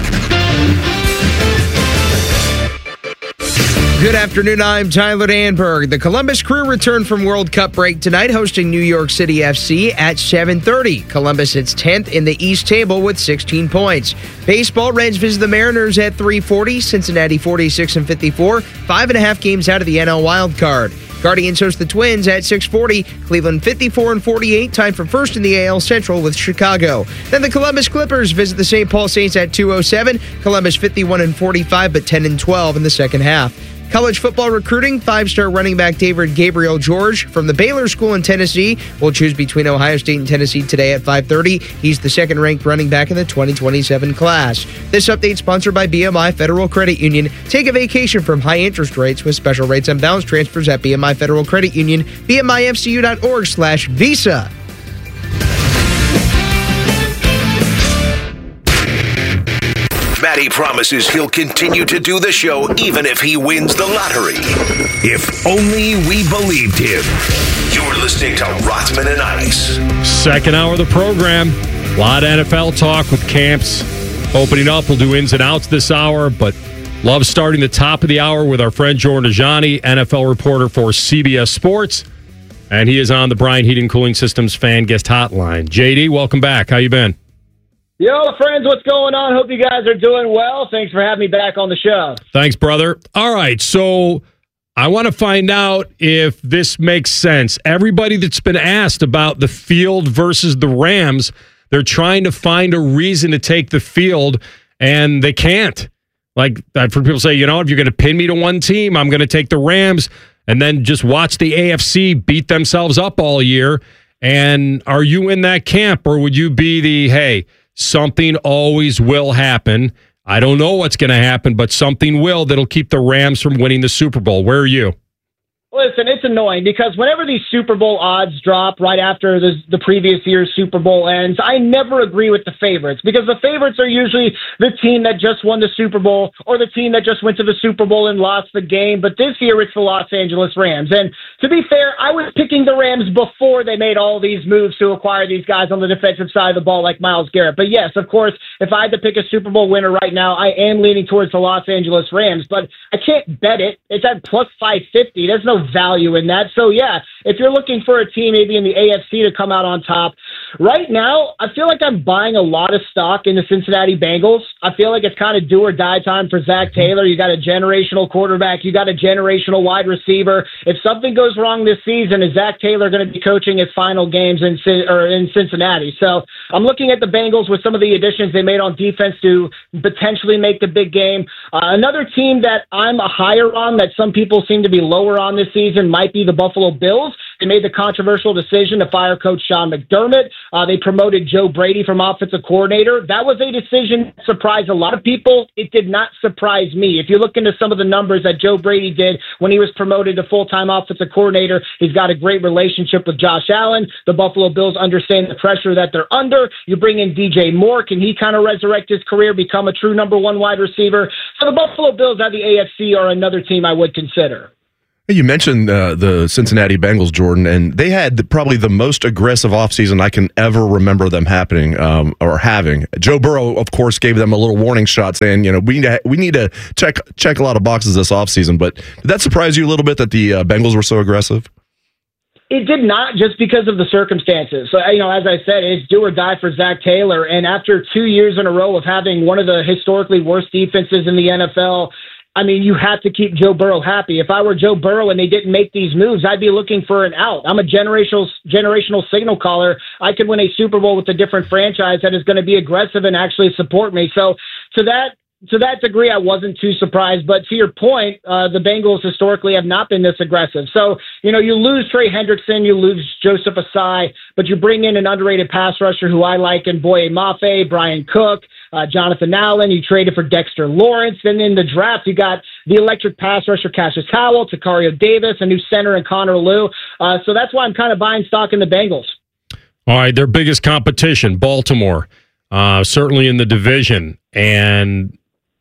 Good afternoon, I'm Tyler Danberg. The Columbus Crew return from World Cup break tonight, hosting New York City FC at 7:30. Columbus sits 10th in the East table with 16 points. Baseball, Reds visit the Mariners at 3:40. Cincinnati 46-54, 5.5 games out of the NL wild card. Guardians host the Twins at 6:40. Cleveland 54-48, tied for first in the AL Central with Chicago. Then the Columbus Clippers visit the St. Paul Saints at 2:07. Columbus 51-45, but 10-12 in the second half. College football recruiting, 5-star running back David Gabriel George from the Baylor School in Tennessee will choose between Ohio State and Tennessee today at 5:30. He's the second-ranked running back in the 2027 class. This update sponsored by BMI Federal Credit Union. Take a vacation from high interest rates with special rates and balance transfers at BMI Federal Credit Union, bmifcu.org/visa. Matty promises he'll continue to do the show even if he wins the lottery. If only we believed him. You're listening to Rothman and Ice. Second hour of the program. A lot of NFL talk with camps opening up. We'll do ins and outs this hour, but love starting the top of the hour with our friend Jordan Ajani, NFL reporter for CBS Sports. And he is on the Bryant Heating Cooling Systems fan guest hotline. JD, welcome back. How you been? Yo, friends, what's going on? Hope you guys are doing well. Thanks for having me back on the show. Thanks, brother. All right, so I want to find out if this makes sense. Everybody that's been asked about the field versus the Rams, they're trying to find a reason to take the field, and they can't. Like, I've heard people say, you know, if you're going to pin me to one team, I'm going to take the Rams, and then just watch the AFC beat themselves up all year. And are you in that camp, or would you be the, hey, something always will happen. I don't know what's going to happen, but something will that'll keep the Rams from winning the Super Bowl. Where are you? Listen, it's annoying because whenever these Super Bowl odds drop right after the previous year's Super Bowl ends, I never agree with the favorites because the favorites are usually the team that just won the Super Bowl or the team that just went to the Super Bowl and lost the game. But this year it's the Los Angeles Rams. And to be fair, I was picking the Rams before they made all these moves to acquire these guys on the defensive side of the ball like Myles Garrett. But yes, of course, if I had to pick a Super Bowl winner right now, I am leaning towards the Los Angeles Rams. But I can't bet it. It's at plus 550. There's no value in that. So yeah, if you're looking for a team maybe in the AFC to come out on top, right now, I feel like I'm buying a lot of stock in the Cincinnati Bengals. I feel like it's kind of do or die time for Zach Taylor. You got a generational quarterback. You got a generational wide receiver. If something goes wrong this season, is Zach Taylor going to be coaching his final games in Cincinnati? So I'm looking at the Bengals with some of the additions they made on defense to potentially make the big game. Another team that I'm higher on that some people seem to be lower on this season might be the Buffalo Bills. They made the controversial decision to fire coach Sean McDermott. They promoted Joe Brady from offensive coordinator. That was a decision that surprised a lot of people. It did not surprise me. If you look into some of the numbers that Joe Brady did when he was promoted to full-time offensive coordinator, he's got a great relationship with Josh Allen. The Buffalo Bills understand the pressure that they're under. You bring in DJ Moore. Can he kind of resurrect his career, become a true number one wide receiver? So the Buffalo Bills out of the AFC are another team I would consider. You mentioned the Cincinnati Bengals, Jordan, and they had probably the most aggressive offseason I can ever remember them having. Joe Burrow, of course, gave them a little warning shot saying, we need to check a lot of boxes this offseason. But did that surprise you a little bit that the Bengals were so aggressive? It did not, just because of the circumstances. So, as I said, it's do or die for Zach Taylor. And after 2 years in a row of having one of the historically worst defenses in the NFL, you have to keep Joe Burrow happy. If I were Joe Burrow and they didn't make these moves, I'd be looking for an out. I'm a generational signal caller. I could win a Super Bowl with a different franchise that is going to be aggressive and actually support me. So to that degree, I wasn't too surprised. But to your point, the Bengals historically have not been this aggressive. So, you lose Trey Hendrickson, you lose Joseph Asai, but you bring in an underrated pass rusher who I like in Boye Mafe, Brian Cook, Jonathan Allen. You traded for Dexter Lawrence. Then in the draft, you got the electric pass rusher Cassius Howell, Takario Davis, a new center in Connor Lew. So that's why I'm kind of buying stock in the Bengals. All right, their biggest competition, Baltimore, certainly in the division, and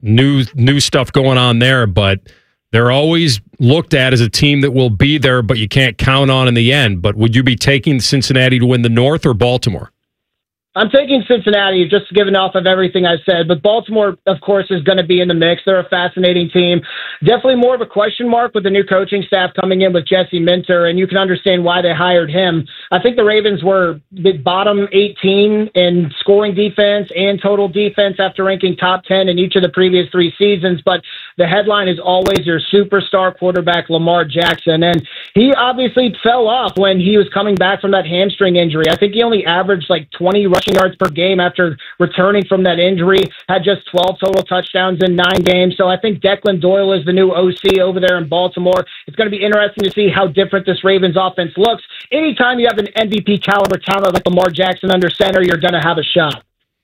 new stuff going on there, but they're always looked at as a team that will be there, but you can't count on in the end. But would you be taking Cincinnati to win the North or Baltimore? I'm taking Cincinnati, just given off of everything I said. But Baltimore, of course, is going to be in the mix. They're a fascinating team. Definitely more of a question mark with the new coaching staff coming in with Jesse Minter, and you can understand why they hired him. I think the Ravens were the bottom 18 in scoring defense and total defense after ranking top 10 in each of the previous 3 seasons. But the headline is always your superstar quarterback, Lamar Jackson. And he obviously fell off when he was coming back from that hamstring injury. I think he only averaged like 20 rushing yards per game after returning from that injury, had just 12 total touchdowns in 9 games. So I think Declan Doyle is the new OC over there in Baltimore. It's going to be interesting to see how different this Ravens offense looks. Anytime you have an MVP caliber talent like Lamar Jackson under center, you're going to have a shot.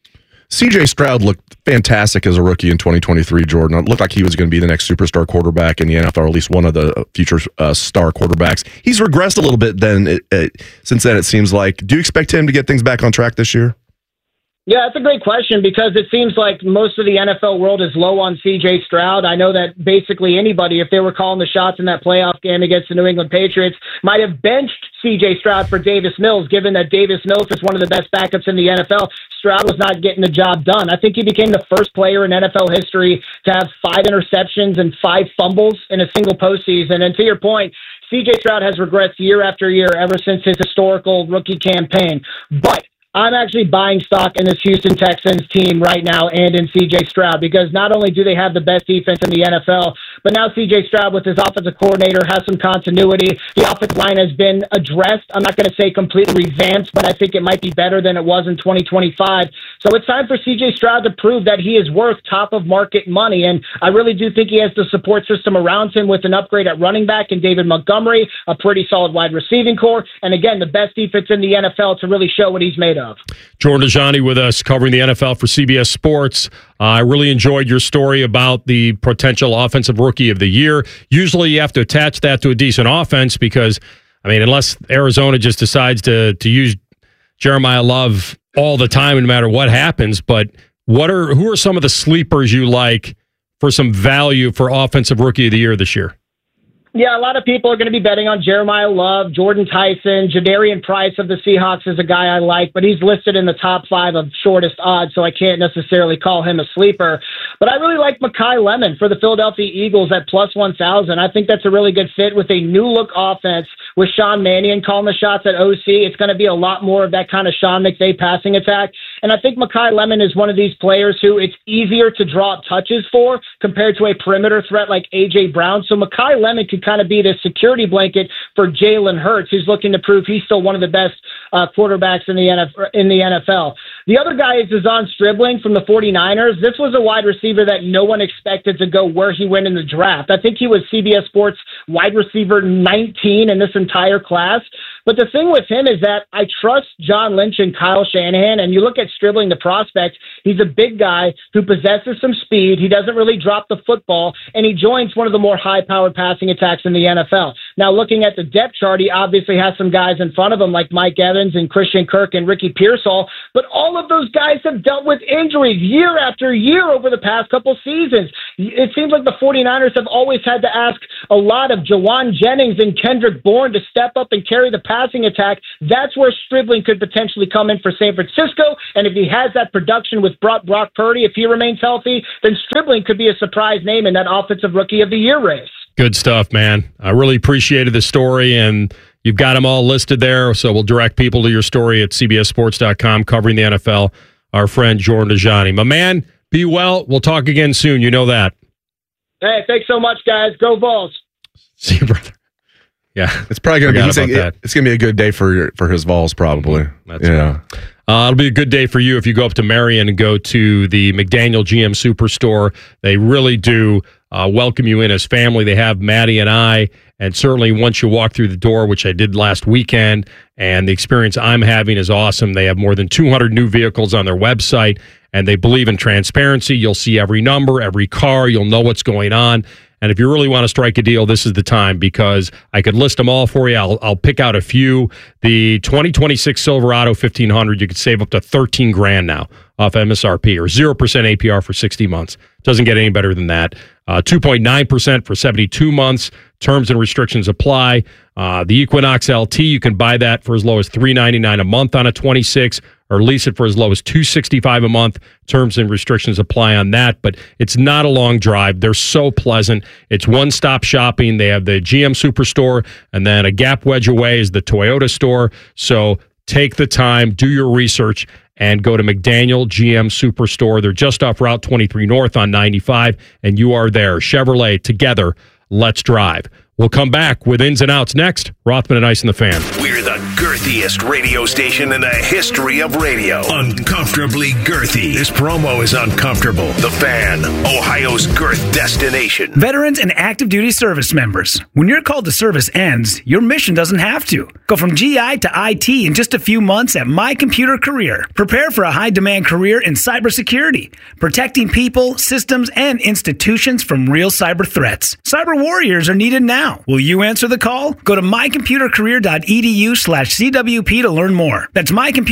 C.J. Stroud looked fantastic as a rookie in 2023, Jordan. It looked like he was going to be the next superstar quarterback in the NFL, or at least one of the future star quarterbacks. He's regressed a little bit since then, it seems like. Do you expect him to get things back on track this year? Yeah, that's a great question, because it seems like most of the NFL world is low on C.J. Stroud. I know that basically anybody, if they were calling the shots in that playoff game against the New England Patriots, might have benched C.J. Stroud for Davis Mills, given that Davis Mills is one of the best backups in the NFL. Stroud was not getting the job done. I think he became the first player in NFL history to have 5 interceptions and 5 fumbles in a single postseason. And to your point, C.J. Stroud has regressed year after year ever since his historical rookie campaign. But I'm actually buying stock in this Houston Texans team right now and in C.J. Stroud, because not only do they have the best defense in the NFL, but now C.J. Stroud with his offensive coordinator has some continuity. The offensive line has been addressed. I'm not going to say completely revamped, but I think it might be better than it was in 2025. So it's time for C.J. Stroud to prove that he is worth top of market money. And I really do think he has the support system around him with an upgrade at running back in David Montgomery, a pretty solid wide receiving core, and again, the best defense in the NFL to really show what he's made of. Jordan Ajani with us covering the NFL for CBS Sports. I really enjoyed your story about the potential offensive rookie of the year. Usually you have to attach that to a decent offense because, unless Arizona just decides to use Jeremiah Love all the time, no matter what happens. But who are some of the sleepers you like for some value for offensive rookie of the year this year? Yeah, a lot of people are going to be betting on Jeremiah Love, Jordan Tyson, Jadarian Price of the Seahawks is a guy I like, but he's listed in the top 5 of shortest odds, so I can't necessarily call him a sleeper. But I really like Mekhi Lemon for the Philadelphia Eagles at plus 1,000. I think that's a really good fit with a new look offense with Sean Mannion calling the shots at OC. It's going to be a lot more of that kind of Sean McVay passing attack. And I think Mekhi Lemon is one of these players who it's easier to draw up touches for compared to a perimeter threat like A.J. Brown. So Mekhi Lemon could kind of be the security blanket for Jalen Hurts, who's looking to prove he's still one of the best quarterbacks in the NFL. The other guy is Zazan Stribling from the 49ers. This was a wide receiver that no one expected to go where he went in the draft. I think he was CBS Sports wide receiver 19 in this entire class. But the thing with him is that I trust John Lynch and Kyle Shanahan, and you look at Stribling, the prospect, he's a big guy who possesses some speed. He doesn't really drop the football, and he joins one of the more high-powered passing attacks in the NFL. Now, looking at the depth chart, he obviously has some guys in front of him like Mike Evans and Christian Kirk and Ricky Pearsall, but all of those guys have dealt with injuries year after year over the past couple seasons. It seems like the 49ers have always had to ask a lot of Jawan Jennings and Kendrick Bourne to step up and carry the passing attack. That's where Stribling could potentially come in for San Francisco, and if he has that production with Brock Purdy, if he remains healthy, then Stribling could be a surprise name in that Offensive Rookie of the Year race. Good stuff, man. I really appreciated the story, and you've got them all listed there, so we'll direct people to your story at cbssports.com covering the NFL. Our friend Jordan Dajani. My man, be well. We'll talk again soon. You know that. Hey, thanks so much, guys. Go Vols. See you, brother. Yeah, it's probably going to be. It's going to be a good day for his Vols, probably. That's right. It'll be a good day for you if you go up to Marion and go to the McDaniel GM Superstore. They really do welcome you in as family. They have Maddie and I, and certainly once you walk through the door, which I did last weekend, and the experience I'm having is awesome. They have more than 200 new vehicles on their website, and they believe in transparency. You'll see every number, every car. You'll know what's going on. And if you really want to strike a deal, this is the time, because I could list them all for you. I'll pick out a few. The 2026 Silverado 1500, you could save up to $13,000 now off MSRP, or 0% APR for 60 months. Doesn't get any better than that. 2.9% for 72 months. Terms and restrictions apply. The Equinox LT, you can buy that for as low as $399 a month on a 26, or lease it for as low as $265 a month. Terms and restrictions apply on that, but it's not a long drive. They're so pleasant. It's one-stop shopping. They have the GM Superstore, and then a gap wedge away is the Toyota store. So take the time, do your research, and go to McDaniel GM Superstore. They're just off Route 23 North on 95, and you are there. Chevrolet, together, let's drive. We'll come back with ins and outs next. Rothman and Ice and the Fan. We're the girthiest radio station in the history of radio. Uncomfortably girthy. This promo is uncomfortable. The Fan, Ohio's girth destination. Veterans and active duty service members. When your call to service ends, your mission doesn't have to. Go from GI to IT in just a few months at My Computer Career. Prepare for a high-demand career in cybersecurity, protecting people, systems, and institutions from real cyber threats. Cyber warriors are needed now. Will you answer the call? Go to mycomputercareer.edu/CWP to learn more. That's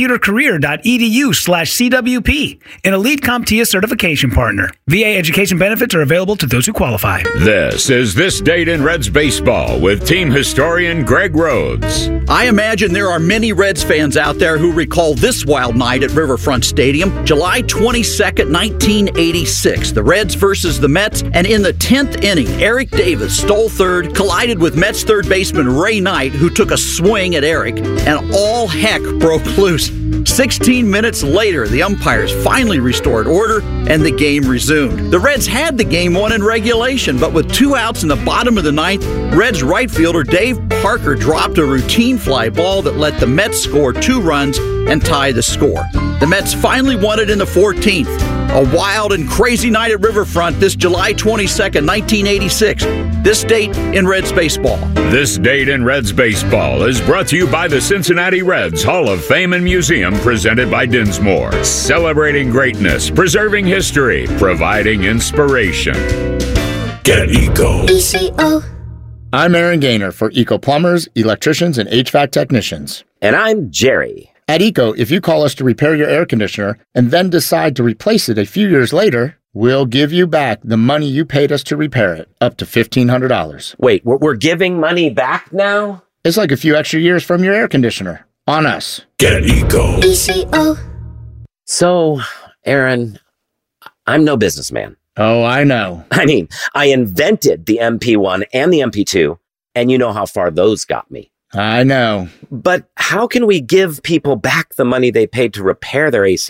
mycomputercareer.edu/CWP, an elite CompTIA certification partner. VA education benefits are available to those who qualify. This is This Date in Reds Baseball with team historian Greg Rhodes. I imagine there are many Reds fans out there who recall this wild night at Riverfront Stadium, July 22nd, 1986. The Reds versus the Mets, and in the 10th inning, Eric Davis stole third, collided with Mets third baseman Ray Knight, who took a swing at Eric, and all heck broke loose. 16 minutes later, the umpires finally restored order, and the game resumed. The Reds had the game won in regulation, but with 2 outs in the bottom of the ninth, Reds right fielder Dave Parker dropped a routine fly ball that let the Mets score 2 runs and tie the score. The Mets finally won it in the 14th. A wild and crazy night at Riverfront this July 22nd, 1986. This date in Reds baseball. This Date in Reds Baseball is brought to you by the Cincinnati Reds Hall of Fame and Museum, presented by Dinsmore. Celebrating greatness, preserving history, providing inspiration. Get Eco. ECO. I'm Aaron Gaynor for Eco Plumbers, Electricians, and HVAC Technicians. And I'm Jerry. At Eco, if you call us to repair your air conditioner and then decide to replace it a few years later, we'll give you back the money you paid us to repair it, up to $1,500. Wait, we're giving money back now? It's like a few extra years from your air conditioner. On us. Get Eco. ECO. So, Aaron, I'm no businessman. Oh, I know. I mean, I invented the MP1 and the MP2, and you know how far those got me. I know. But how can we give people back the money they paid to repair their AC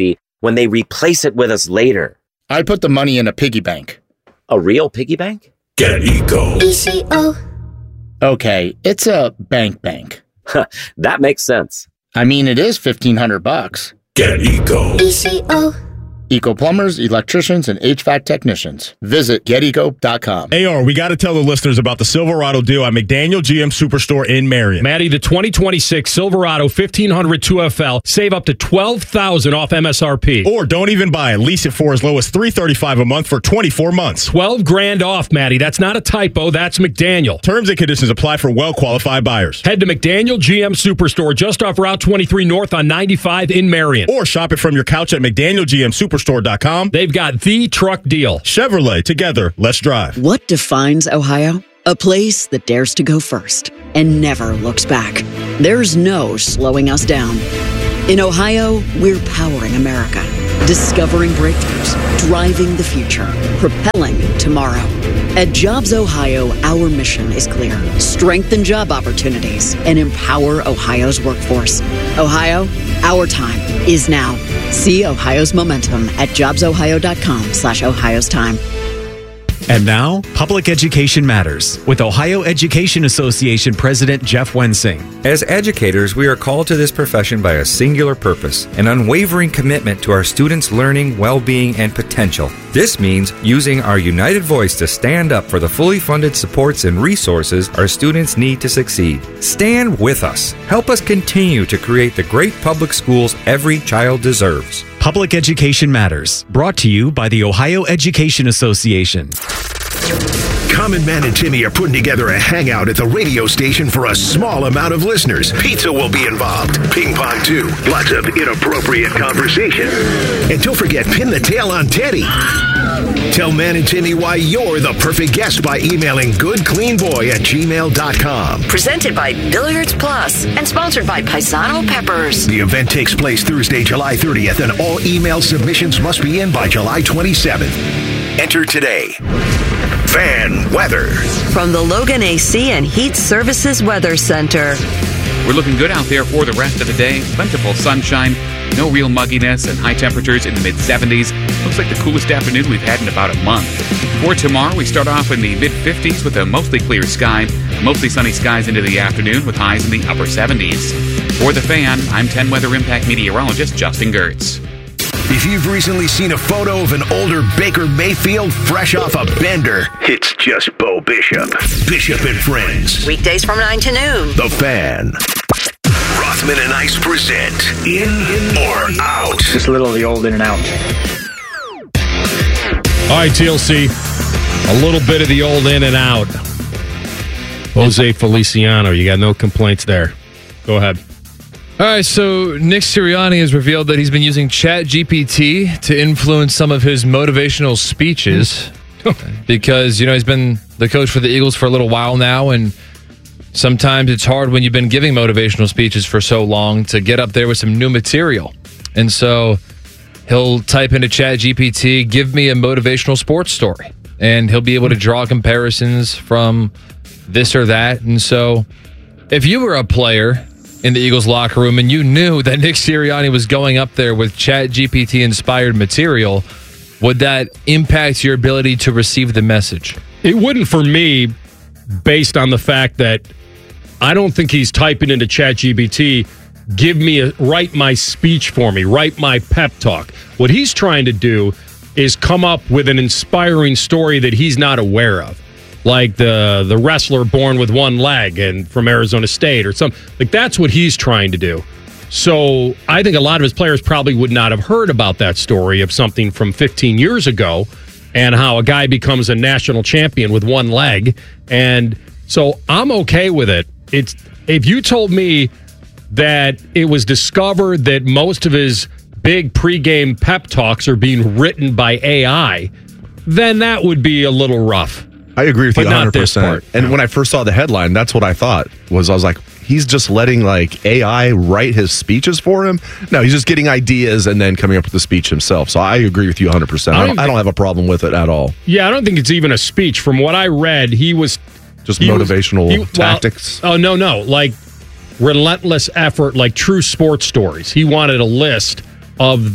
when they replace it with us later? I put the money in a piggy bank. A real piggy bank? Get Eco. ECO. Okay, it's a bank. That makes sense. I mean, it is $1,500. Get Eco. ECO. Eco plumbers, electricians, and HVAC technicians. Visit GetEco.com. AR, we got to tell the listeners about the Silverado deal at McDaniel GM Superstore in Marion. Maddie, the 2026 Silverado 1500 2FL, save up to $12,000 off MSRP. Or don't even buy it. Lease it for as low as $335 a month for 24 months. $12,000 off, Maddie. That's not a typo. That's McDaniel. Terms and conditions apply for well-qualified buyers. Head to McDaniel GM Superstore just off Route 23 North on 95 in Marion. Or shop it from your couch at McDanielGMSuperstore.com. They've got the truck deal. Chevrolet, together, let's drive. What defines Ohio? A place that dares to go first and never looks back. There's no slowing us down. In Ohio, we're powering America, discovering breakthroughs, driving the future, propelling tomorrow. At Jobs Ohio, our mission is clear. Strengthen job opportunities and empower Ohio's workforce. Ohio, our time is now. See Ohio's momentum at jobsohio.com/Ohio's time. And now, Public Education Matters with Ohio Education Association President Jeff Wensing. As educators, we are called to this profession by a singular purpose, an unwavering commitment to our students' learning, well-being, and potential. This means using our united voice to stand up for the fully funded supports and resources our students need to succeed. Stand with us. Help us continue to create the great public schools every child deserves. Public Education Matters, brought to you by the Ohio Education Association. Common Man and Timmy are putting together a hangout at the radio station for a small amount of listeners. Pizza will be involved. Ping pong too. Lots of inappropriate conversation. And don't forget, pin the tail on Teddy. Tell Man and Timmy why you're the perfect guest by emailing goodcleanboy@gmail.com. Presented by Billiards Plus and sponsored by Paisano Peppers. The event takes place Thursday, July 30th, and all email submissions must be in by July 27th. Enter today. Fan weather. From the Logan AC and Heat Services Weather Center. We're looking good out there for the rest of the day. Plentiful sunshine, no real mugginess, and high temperatures in the mid-70s. Looks like the coolest afternoon we've had in about a month. For tomorrow, we start off in the mid-50s with a mostly clear sky, mostly sunny skies into the afternoon with highs in the upper 70s. For The Fan, I'm 10 Weather Impact meteorologist Justin Gertz. If you've recently seen a photo of an older Baker Mayfield fresh off a bender, it's just Bo Bishop. Bishop and Friends. Weekdays from 9 to noon. The Fan. Rothman and Ice present In or Out. Just a little of the old in and out. All right, TLC. A little bit of the old in and out. Jose Feliciano, you got no complaints there. Go ahead. All right, so Nick Sirianni has revealed that he's been using ChatGPT to influence some of his motivational speeches because, he's been the coach for the Eagles for a little while now, and sometimes it's hard when you've been giving motivational speeches for so long to get up there with some new material. And so he'll type into ChatGPT, give me a motivational sports story, and he'll be able to draw comparisons from this or that. And so if you were a player in the Eagles locker room and you knew that Nick Sirianni was going up there with ChatGPT inspired material, would that impact your ability to receive the message? It wouldn't for me, based on the fact that I don't think he's typing into ChatGPT, write my speech for me, write my pep talk. What he's trying to do is come up with an inspiring story that he's not aware of. Like the wrestler born with one leg and from Arizona State or something. Like, that's what he's trying to do. So I think a lot of his players probably would not have heard about that story of something from 15 years ago and how a guy becomes a national champion with one leg. And so I'm okay with it. If you told me that it was discovered that most of his big pregame pep talks are being written by AI, then that would be a little rough. I agree with you 100%. And when I first saw the headline, that's what I thought. I was like, he's just letting AI write his speeches for him? No, he's just getting ideas and then coming up with the speech himself. So I agree with you 100%. I don't have a problem with it at all. Yeah, I don't think it's even a speech. From what I read, he was just motivational tactics. Oh, no. Like relentless effort, like true sports stories. He wanted a list of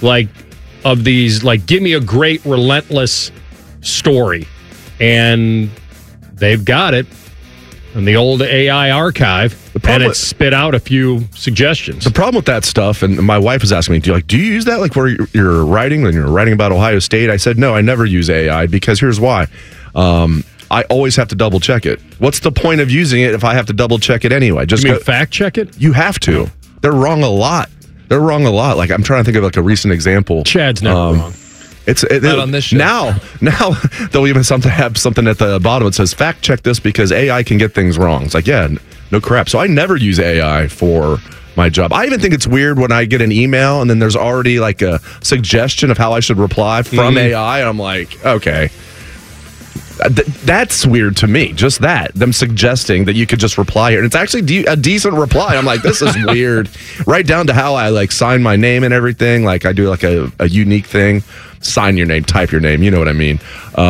like of these, like, give me a great, relentless story. And they've got it in the old AI archive, and it spit out a few suggestions. The problem with that stuff, and my wife was asking me, do you use that like where you're writing, when you're writing about Ohio State? I said, no, I never use AI, because here's why. I always have to double check it. What's the point of using it if I have to double check it anyway? Just fact check it? You have to. They're wrong a lot. Like, I'm trying to think of like a recent example. Chad's never wrong. Not on this show. Now they'll even have something at the bottom that says fact check this because AI can get things wrong. It's like, yeah, no crap. So I never use AI for my job. I even think it's weird when I get an email and then there's already like a suggestion of how I should reply from AI. I'm like, okay. That's weird to me. Just them suggesting that you could just reply here, and it's actually a decent reply. I'm like, this is weird. Right down to how I like sign my name and everything. Like I do like a unique thing. Sign your name, type your name. You know what I mean?